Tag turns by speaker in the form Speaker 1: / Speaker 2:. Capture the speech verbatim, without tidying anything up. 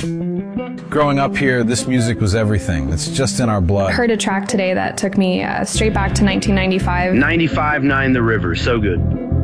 Speaker 1: Growing up here, this music was everything. It's just in our blood.
Speaker 2: I heard a track today that took me uh, straight back to nineteen ninety-five.
Speaker 3: ninety-five nine The River, so good.